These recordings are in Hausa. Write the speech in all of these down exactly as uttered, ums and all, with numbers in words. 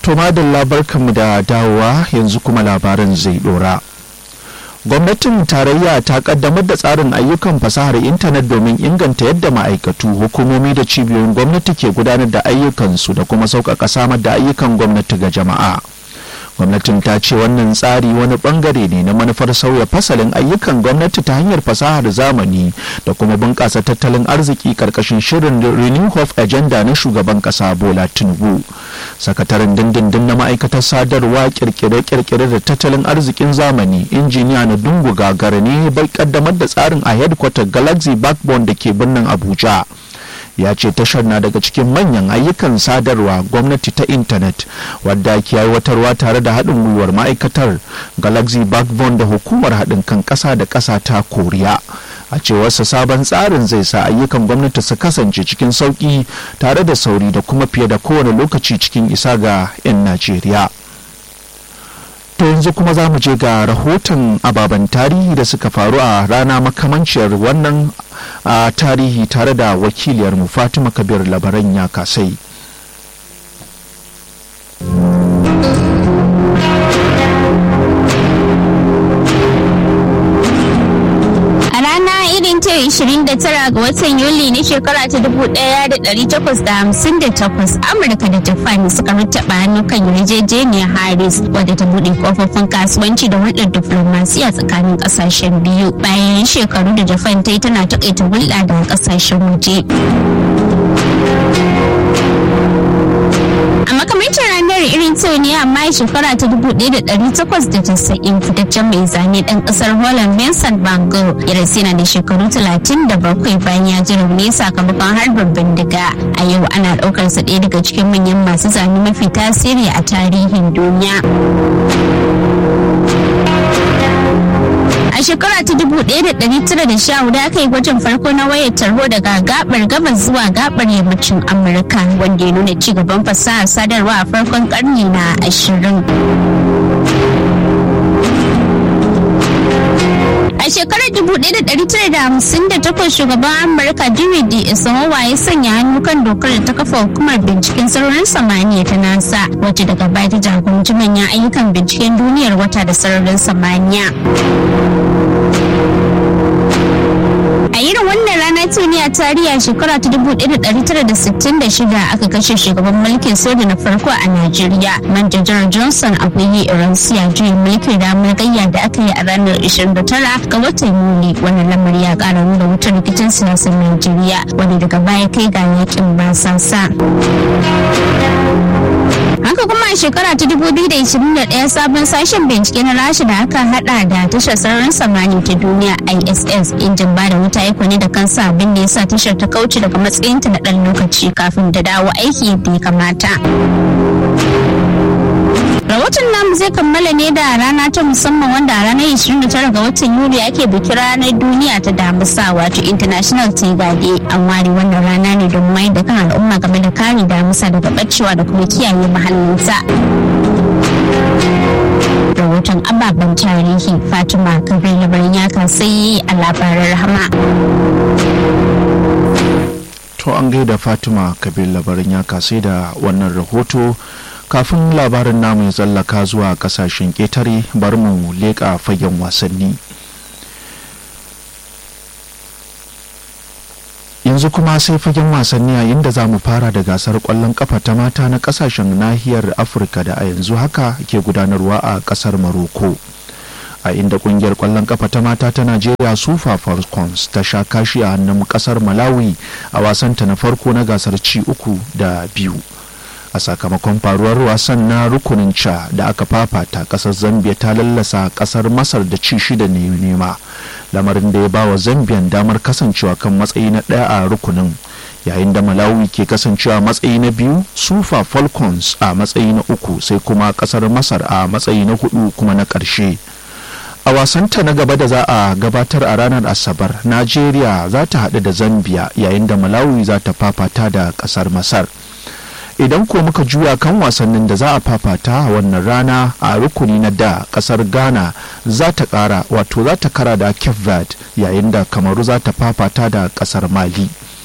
To madalla barkanmu da dawowa, yanzu kuma labarin zai dora. Gwamnatin tarayya ta kaddamar da tsarin ayyukan fasahar intanet domin inganta yadda ma'aikatu, hukumomi da cibiyoyin gwamnati ke gudanar da ayyukansu da kuma sauƙaƙa samar da ayyukan gwamnati ga jama'a. Gwamnatin ta ce wannan tsari wani bangare ne na manufar sauya fasalin ayyukan gwamnati ta hanyar fasahar zamani da kuma bunƙasa tattalin arziki karkashin shirin Renew Hope Agenda na shugaban ƙasa Bola Tinubu. Sakataren dindindin na ma'aikatar sadarwa, kirkire-kirkire da tattalin arzikin zamani, injiniya na Dungu Gagara ne bai kaddamar da tsarin a headquarter Galaxy Backbone da ke birnin Abuja. Ya ce tashar na daga cikin manyan ayyukan sadarwa gwamnati ta intanet wadda ke aiwatarwa tare da haɗin gwiwar ma'aikatar Galaxy Backbone da hukumar haɗin kan ƙasa da ƙasa ta Koriya. A cewarsa sabon tsarin zai sa ayyukan gwamnati su kasance cikin sauƙi tare da sauri da kuma fiye da kowane lokaci cikin isa ga 'yan Najeriya. To yanzu kuma za mu je ga rahoton ababen tarihi da suka faru a rana makamanciyar wannan a tarihi tare da wakiliyarmu Fatima Kabir Labaran ya kasai. ishirin da tara ga watan Yuli na shekara ta dubu ɗaya da ɗari takwas da hamsin da takwas, Amurka da Japan suka rattaba hannu kan yarjejeniyar Paris wadda ta buɗe kofofin kasuwanci da hulɗar diflomasiya tsakanin ƙasashen biyu bayan shekaru da Japan ta yi tana taƙaita hulɗa da ƙasashen waje. A makamancin ranar irin ta ne amma shekara ta dubu ɗaya da ɗari takwas da casa'in fitaccen mai zane ɗan ƙasar Holland Vincent van Gogh ya rasu yana da shekaru talatin da bakwai bayan ya ji rauni sakamakon harbin bindiga. A yau ana ɗaukar sa ɗaya daga cikin manyan masu zane mafi tasiri a tarihin duniya. A shekara ta dubu ɗaya da ɗari tara da sha hudu aka yi gwajin farko na wayar tarho daga gabar gabas zuwa gabar yammacin Amurka wanda ya nuna ci gaban fasahar sadarwa a farkon karni na ashirin. A shekarar dubu ɗaya da ɗari tara da hamsin da takwas shugaban Amurka Dewey D. Eisenhower ya sanya hannu kan dokar da ta kafa hukumar binciken sararin samaniya ta NASA wacce daga baya ta jagoranci manyan ayyukan binciken duniyar wata da sararin samaniya. A irin wannan rana tuniya tarihi shekara ta dubu ɗaya da ɗari tara da sittin da shida aka kashe shugaban mulkin soja na farko a Najeriya, Manja Janar Johnson a kuyi irin siya juyin mulkin ramar gayya da aka yi a ranar ishirin da tara ga watan Yuli. Wannan lamari ya ƙara nuna wutar rikicin siyasar Najeriya wanda daga baya kai ga yakin basasa. Haka kuma a shekara ta dubu biyu da ishirin da ɗaya sabon sashen bincike na Rasha da aka hada da tashar sararin samani ta duniya I S S injin ba da wuta ya kwane da kansa abin da ya sa tashar ta kauce daga matsayinta na ɗan lokaci kafin da dawo aiki yadda ya kamata. Rahoton namu zai kammala ne da rana ta musamman wanda a ranar ishirin da tara ga watan Yuli ake bikin ranar duniya ta damusa wato International Tiger Day. An ware wannan rana ne don mai da kan al'umma game da kare damusa daga bacewa da kuma kiyaye mahallinsa. Rahoton ababen tarihi Fatima Kabir Labaran ya kasai a labaran Rahama. To an gaida Fatima Kabir Labaran ya kasai da wannan rahoto. Kafin labarin namu ya tsallaka zuwa kasashen ƙetare, bari mu leƙa fagen wasanni. Yanzu kuma sai fagen wasanni a inda za mu fara da gasar ƙwallon ƙafa ta mata na ƙasashen nahiyar Afirka da a yanzu haka ke gudanarwa a ƙasar Morocco. A inda ƙungiyar ƙwallon ƙafa ta mata ta Najeriya Super Falcons ta sha kashi a hannun ƙasar Malawi a wasanta na farko na gasar ci uku da biyu. A sakamakon faruwar wasan na rukunin ca da aka fafata, kasar Zambia ta lallasa kasar Masar da ci shida ne nema, lamarin da ya ba wa Zambian damar kasancewa kan matsayi na ɗaya a rukunin, yayin da Malawi ke kasancewa matsayi na biyu, Super Falcons a matsayi na uku, sai kuma kasar Masar a matsayi na hudu kuma na ƙarshe. A wasanta na gaba da za a gabatar a ranar Asabar, Najeriya za ta haɗu da Zambia yayin da Malawi za ta fafata da kasar Masar. Idan ko muka juya kan wasannin da za a fafata a wannan rana a rukuni na da, kasar Ghana za ta kara wato za ta kara da Cape Verde yayin da Kamaru za ta fafata da kasar Mali.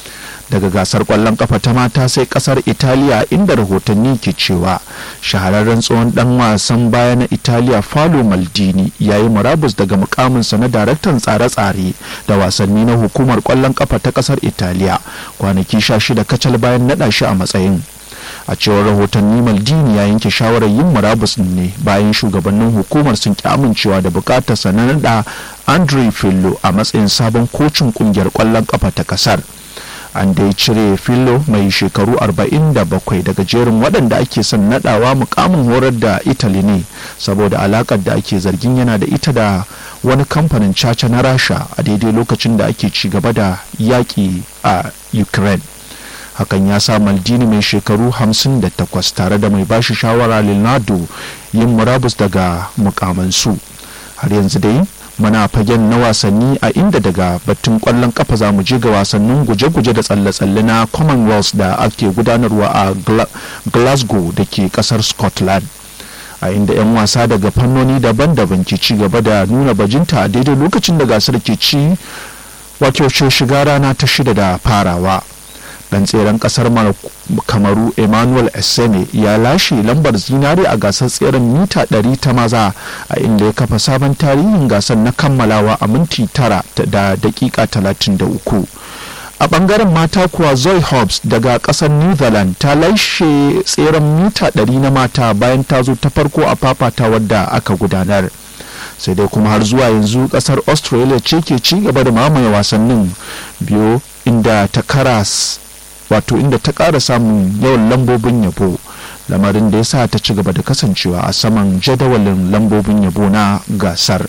daga gasar kwallon kafa ta mata sai kasar Italiya, inda rahotanni ke cewa shahararren tsohon dan wasan baya na Italiya Paolo Maldini ya yi murabus daga mukaminsa na daraktan tsare-tsare da wasanni na hukumar kwallon kafa ta kasar Italiya kwanaki sha shida kacal bayan naɗa shi a matsayin. A cewar rahotanni, Maldini ya yanke shawarar yin murabus ne bayan shugabannin hukumar sun ki amincewa da bukatarsa na naɗa Andrea Pirlo a matsayin sabon kocin kungiyar kwallon kafa ta kasar. An dai cire Pirlo mai shekaru arba'in da bakwai daga jerin waɗanda ake son naɗawa mukamin horar da Italy ne saboda alakar da ake zargin yana da ita da wani kamfanin caca na Rasha a daidai lokacin da ake ci gaba da yaƙi a Ukraine. Hakan ya sa Maldini mai shekaru hamsin da takwas tare da mai bashi shawara Leonardo yin murabus daga mukamansu. Har yanzu dai muna fagen na wasanni, a inda daga batun kwallon kafa za mu je ga wasannin guje-guje da tsalle-tsalle na Commonwealth da ake gudanarwa a Glasgow da ke kasar Scotland, a inda 'yan wasa daga fannoni daban-daban ke ci gaba da nuna bajinta a daidai lokacin da gasar ke ci wato shiga rana ta shida da farawa. Dan tseren kasar Kamaru Emmanuel Essene ya lashe lambar zinare a gasar tseren mita ɗari ta maza, a inda ya kafa sabon tarihin gasar na kammalawa a minti tara da dakika talatin da uku. A bangaren mata kuwa Zoe Hobbs daga kasar New Zealand ta lashe tseren mita ɗari na mata bayan ta zo ta farko a fafatawar da aka gudanar. Sai dai kuma har zuwa yanzu kasar Australia ce ke ci gaba da mamaye wasannin biyu, inda ta karas wato inda ta ƙara samun yawan lambobin yabo, lamarin da ya sa ta ci gaba da kasancewa a saman jadawalin lambobin yabo na gasar.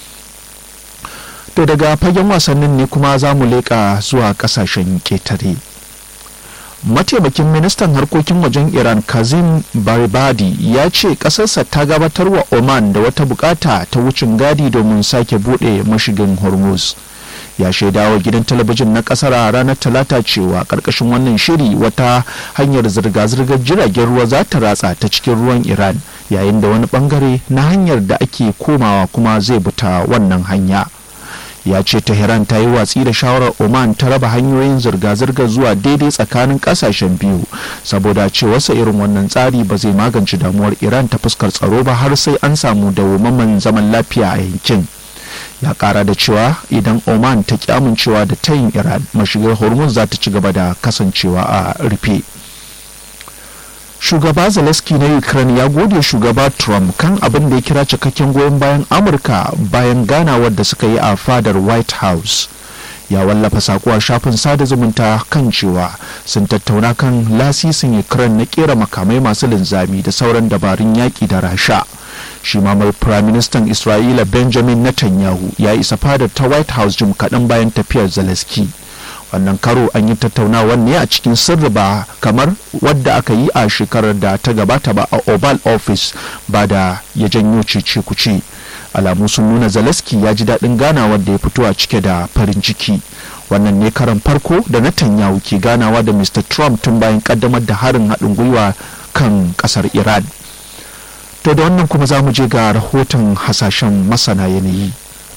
To daga fagen wasannin ne kuma za mu leƙa zuwa ƙasashen ƙetare. Mataimakin ministan harkokin wajen Iran Kazim Barbadi ya ce ƙasarsa ta gabatar wa Oman da wata bukata ta wucin gadi domin sake buɗe mashigin Hormuz. Ya shaidawa gidan talabijin na kasar a ranar talata cewa karkashin wannan shiri wata hanyar zirga-zirgar jiragen ruwa za ta ratsa ta cikin ruwan Iran, yayin da wani bangare na hanyar da ake komawa kuma zai buta wannan hanya. Ya ce Tehran ta yi watsi da shawarar Oman ta raba hanyoyin zirga-zirgar zuwa daidai tsakanin kasashen biyu, saboda cewarsa irin wannan tsari ba zai magance damuwar Iran ta fuskar tsaro ba har sai an samu dawwammamen zaman lafiya a yankin. Ya kara da cewa idan Oman ta ki amincewa da tayin Iran, mashigar Hormuz za ta ci gaba da kasancewa a rufe. Shugaba Zelensky na Ukraine ya gode shugaba Trump kan abin da ya kira cikakken goyon bayan Amurka bayan ganawar da suka yi a fadar White House. Ya wallafa sako a shafin sada zumunta kan cewa sun tattauna kan lasisin Ukraine na kera makamai masu linzami da sauran dabarun yaƙi da Rasha. Shi ma mai Firaministan Isra'ila Benjamin Netanyahu ya isa fadar ta White House jim kaɗan bayan tafiyar Zelensky. Wannan karo an yi tattaunawar ne a cikin sirri ba kamar wadda aka yi a shekarar da ta gabata ba a Oval Office, ba da ya janyo cece kuce. Alamu sun nuna Zelensky ya ji daɗin ganawar da ya fito a cike da farin ciki. Wannan ne karan farko da Netanyahu ke ganawa da Mister Trump tun bayan kaddamar da harin haɗin gwiwa kan ƙasar Iran. To da wannan kuma za mu je ga rahoton hasashen masana yanayi.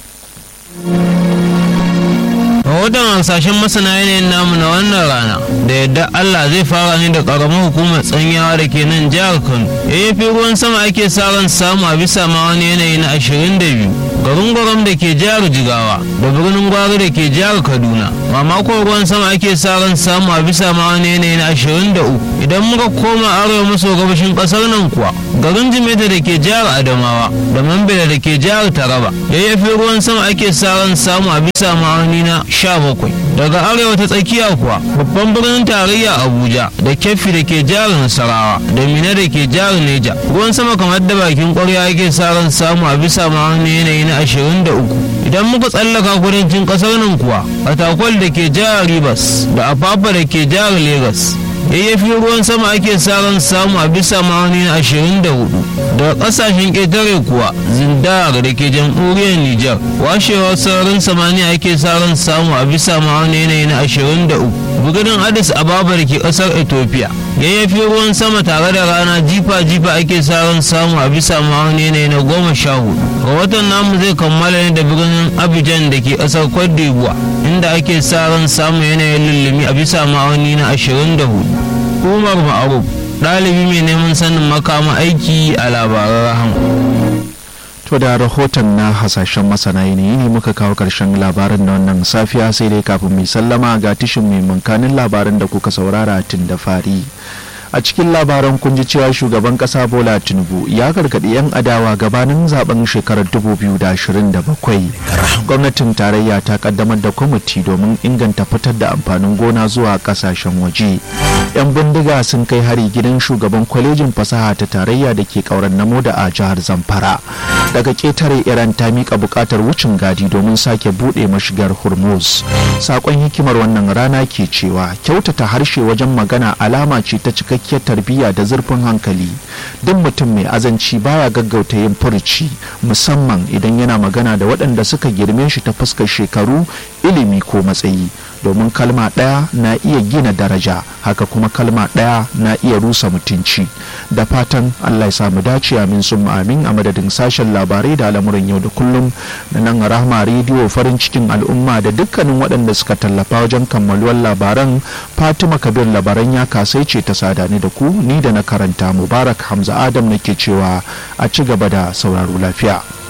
rahoton hasashen masana yanayin namu na wannan rana da yadda Allah zai fara ne da karamar hukumar tsanyawa da ke nan jihar Kano. Yayyafi ruwan sama ake sa ran samu a bisa ma wani yanayi na ashirin da biyu. Garin Gwaram da ke jihar Jigawa da birnin Gwari da ke jihar Kaduna. Mamakon ruwan sama ake sa ran samu a bisa ma wani yanayi na ashirin da uku. Idan muka koma arewa maso gabashin kasar nan kuwa, garin Jimeta da ke jihar Adamawa da Mambila da ke jihar Taraba. Yayyafi ruwan sama ake sa ran samu a bisa ma'auni na sha bakwai. Daga arewa ta tsakiya kuwa, babban birnin tarayya Abuja da Keffi da ke jihar Nasarawa da Mina da ke jihar Neja, ruwan sama kamar da bakin kwarya ake sa ran samu a bisa ma'auni yanayi na ashirin da uku. Idan muka tsallaka kudancin kasar nan kuwa, Fatakwal da ke jihar Rivers da Apapa da ke jihar Lagos, yayyafi ruwan sama ake sa ran samu a bisa ma'auni na ashirin da hudu. Daga kasashen ƙetare kuwa, Zindar da ke jamhuriyar Nijar, washewar sararin samaniya ake sa ran samu a bisa ma'auni yanayi na ashirin da uku. bugadin addis ababa da ke kasar ethiopia. Yayyafi ruwan sama tare da rana jifa-jifa ake sa ran samu a bisa ma'auni yanayi na goma sha hudu. Rahoton namu zai kammala ne da birnin abidjan da ke kasar cote d'ivoire inda ake sa ran samu yanayin lullumi a bisa ma'auni na ashirin da hudu. Umar Ma'aruf, ɗalibi mai neman sanin makama aiki a labaran rahama. To da rahoton na hasashen masana yanayi ne muka kawo karshen labarin na wannan safiya, sai dai kafin mai sallama ga tishin mai munkanin labaran da kuka saurara tun da fari. A cikin labaran kun ji cewa shugaban kasa Bola Tinubu ya gargaɗi 'yan adawa gabanin zaben shekarar dubu biyu da ashirin da bakwai. Gwamnatin tarayya ta kaddamar da kwamiti domin inganta fitar da amfanin gona zuwa kasashen waje. 'Yan bindiga sun kai hari gidan shugaban kwalejin fasaha ta tarayya da ke kauran namo da a jihar Zamfara. Daga ketare Iran ta mika bukatar wucin gadi domin sake bude mashigar Hormuz. Sakon hikimar wannan rana ke cewa kyautata harshe wajen magana alama ce ta cikakken cikakkiyar tarbiyya da zurfin hankali. Duk mutum mai azanci baya gaggauta yin furuci, musamman idan yana magana da waɗanda suka girme shi ta fuskar shekaru, ilimi ko matsayi, domin kalma ɗaya na iya gina daraja, haka kuma kalma ɗaya na iya rusa mutunci. Da fatan Allah ya samu dace, amin summa amin. A madadin sashen labarai da al'amuran yau da kullum da nan Rahma rediyo farin cikin al'umma da dukkanin waɗanda suka tallafa wajen kammaluwar labaran, Fatima Kabir labaran ya kasai ce ta sada ni da ku, ni da na karanta Mubarak Hamza Adam nake cewa a ci gaba da sauraro lafiya.